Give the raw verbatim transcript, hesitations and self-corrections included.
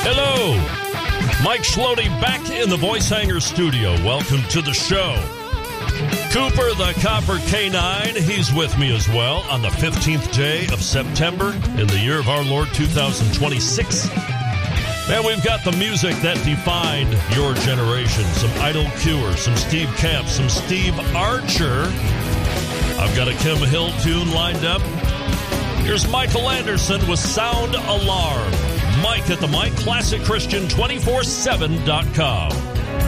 Hello, Mike Schlody back in the Voice Hanger studio. Welcome to the show. Cooper the Copper K nine, he's with me as well on the fifteenth day of September in the year of our Lord two thousand twenty-six. Man, we've got the music that defined your generation. Some Idle Cure, some Steve Camp, some Steve Archer. I've got a Kim Hill tune lined up. Here's Michael Anderson with Sound Alarm. Mike at the Mike Classic Christian two forty-seven dot com.